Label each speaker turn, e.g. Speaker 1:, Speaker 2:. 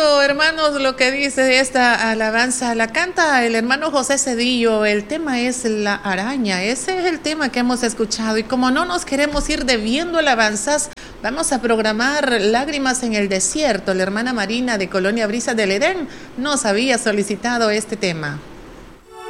Speaker 1: escuchando, hermanos, lo que dice esta alabanza. La canta el hermano José Cedillo. El tema es la araña. Ese es el tema que hemos escuchado. Y como no nos queremos ir debiendo alabanzas, vamos a programar Lágrimas en el Desierto. La hermana Marina de Colonia Brisa del Edén nos había solicitado este tema.